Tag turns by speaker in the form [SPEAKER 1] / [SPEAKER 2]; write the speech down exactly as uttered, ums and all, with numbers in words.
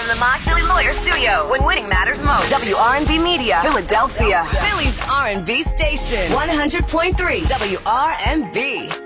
[SPEAKER 1] from the My Philly Lawyer Studio, when winning matters most. W R and B Media, Philadelphia. Philly's R and B station. one hundred point three W R and B.